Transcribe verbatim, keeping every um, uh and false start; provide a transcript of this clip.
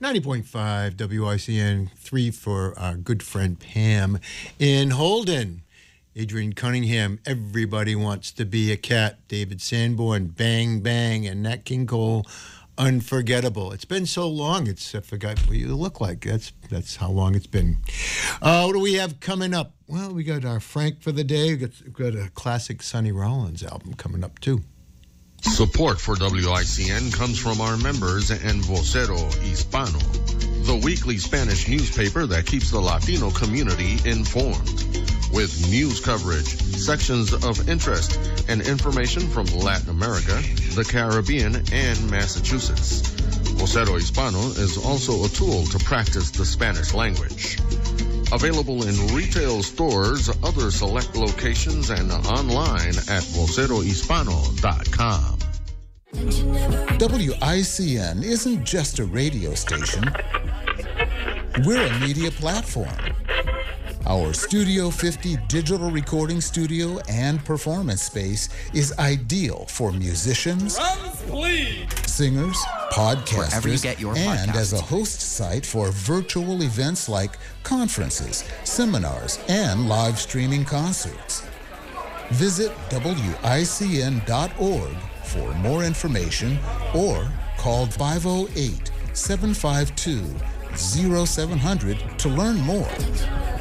ninety point five W I C N, three for our good friend Pam in Holden. Adrian Cunningham, Everybody Wants to Be a Cat. David Sanborn, Bang Bang. And Nat King Cole, Unforgettable. It's been so long, it's I forgot what you look like. That's that's how long it's been. Uh, what do we have coming up? Well, we got our Frank for the day. We got, we got a classic Sonny Rollins album coming up, too. Support for W I C N comes from our members and Vocero Hispano, the weekly Spanish newspaper that keeps the Latino community informed. With news coverage, sections of interest, and information from Latin America, the Caribbean, and Massachusetts. Vocero Hispano is also a tool to practice the Spanish language. Available in retail stores, other select locations, and online at vocero hispano dot com. W I C N isn't just a radio station. We're a media platform. Our Studio fifty digital recording studio and performance space is ideal for musicians, Drums, please. singers, podcasters, Wherever you get your and podcast. as a host site for virtual events like conferences, seminars, and live streaming concerts. Visit W I C N dot org for more information or call five oh eight, seven five two, oh seven hundred to learn more.